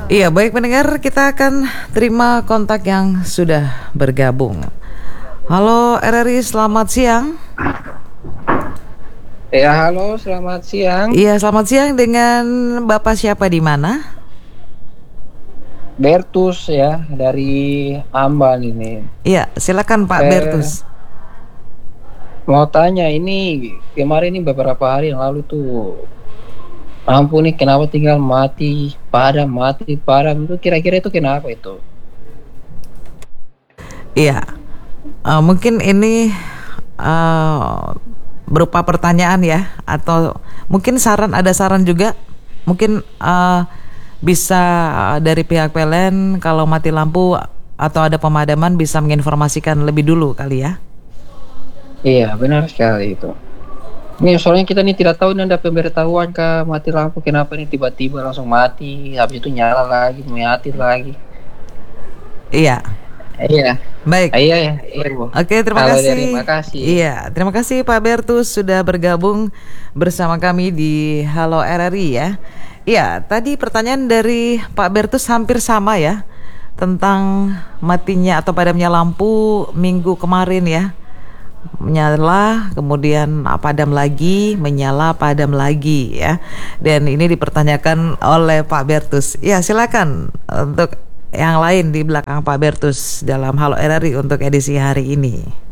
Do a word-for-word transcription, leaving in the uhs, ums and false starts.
Iya, baik pendengar, kita akan terima kontak yang sudah bergabung. Halo R R I, selamat siang. Ya, halo, selamat siang. Iya, selamat siang, dengan Bapak siapa di mana? Bertus ya, dari Amban ini. Iya, silakan Pak Saya Bertus. mau tanya, ini kemarin ini beberapa hari yang lalu tuh, ampun nih kenapa tinggal mati, padam, mati, padam, itu kira-kira itu kenapa itu? Iya, uh, mungkin ini uh, berupa pertanyaan ya, atau mungkin saran, ada saran juga. Mungkin uh, bisa dari pihak P L N kalau mati lampu atau ada pemadaman bisa menginformasikan lebih dulu kali ya. Iya, benar sekali itu. Ini soalnya kita nih tidak tahu, nih ada pemberitahuan kah mati lampu, kenapa ini tiba-tiba langsung mati, habis itu nyala lagi, mati lagi. Iya. Iya. Baik. Iya ya, iya Bu. Oke, terima Halo, kasih. terima kasih. Iya, terima kasih Pak Bertus sudah bergabung bersama kami di Halo R R I ya. Iya, tadi pertanyaan dari Pak Bertus hampir sama ya, tentang matinya atau padamnya lampu minggu kemarin ya. Menyala, kemudian padam lagi, menyala, padam lagi ya. Dan ini dipertanyakan oleh Pak Bertus. Ya, silakan untuk yang lain di belakang Pak Bertus dalam Halo R R I untuk edisi hari ini.